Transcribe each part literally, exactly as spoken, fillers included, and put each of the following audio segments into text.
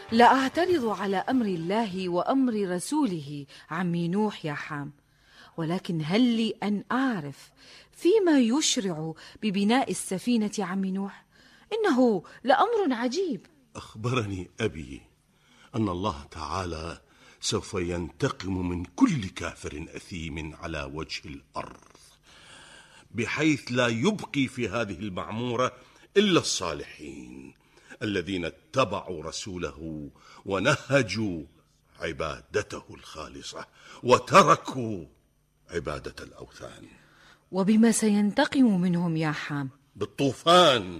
لا أعترض على أمر الله وأمر رسوله عمي نوح يا حام، ولكن هل لي أن أعرف فيما يشرع ببناء السفينة عمي نوح؟ إنه لأمر عجيب. أخبرني أبي أن الله تعالى سوف ينتقم من كل كافر أثيم على وجه الأرض، بحيث لا يبقي في هذه المعمورة إلا الصالحين الذين اتبعوا رسوله ونهجوا عبادته الخالصة وتركوا عبادة الأوثان. وبما سينتقم منهم يا حام؟ بالطوفان.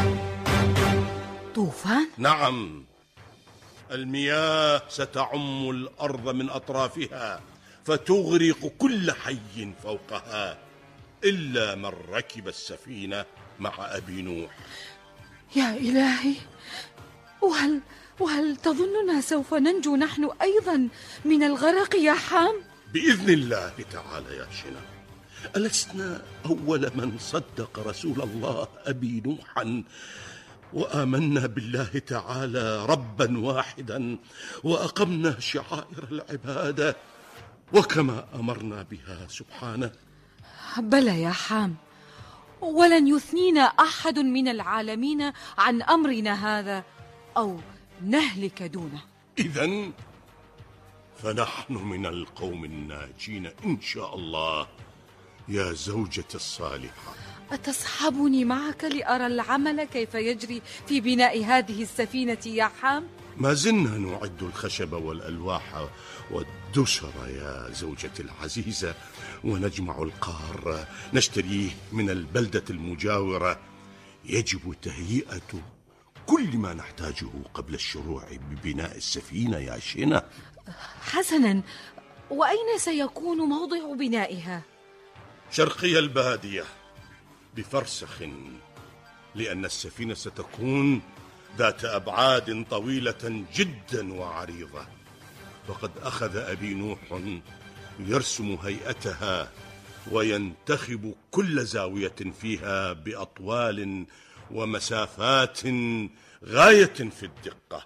طوفان؟ نعم، المياه ستعم الأرض من أطرافها فتغرق كل حي فوقها إلا من ركب السفينة مع أبي نوح. يا إلهي، وهل, وهل تظننا سوف ننجو نحن أيضا من الغرق يا حام؟ بإذن الله تعالى يا شنا. ألسنا أول من صدق رسول الله أبي نوحا، وآمنا بالله تعالى ربا واحدا، وأقمنا شعائر العبادة وكما أمرنا بها سبحانه. بلى يا حام، ولن يثنينا أحد من العالمين عن أمرنا هذا أو نهلك دونه. إذن فنحن من القوم الناجين إن شاء الله يا زوجتي الصالحة. أتصحبني معك لأرى العمل كيف يجري في بناء هذه السفينة يا حام؟ ما زلنا نعد الخشب والألواح والدسر يا زوجتي العزيزة، ونجمع القار نشتريه من البلدة المجاورة. يجب تهيئة كل ما نحتاجه قبل الشروع ببناء السفينة يا شنا. حسنا، وأين سيكون موضع بنائها؟ شرقي البادية بفرسخ، لأن السفينة ستكون ذات أبعاد طويلة جدا وعريضة، وقد أخذ أبي نوح يرسم هيئتها وينتخب كل زاوية فيها بأطوال ومسافات غاية في الدقة.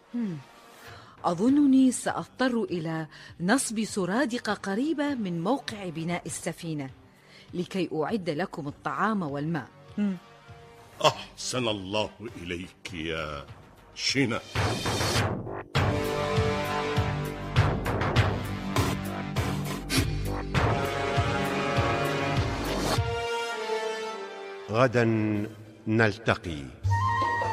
أظنني سأضطر إلى نصب سرادق قريبة من موقع بناء السفينة لكي أعد لكم الطعام والماء. أحسن الله إليك يا شنا. غدا نلتقي.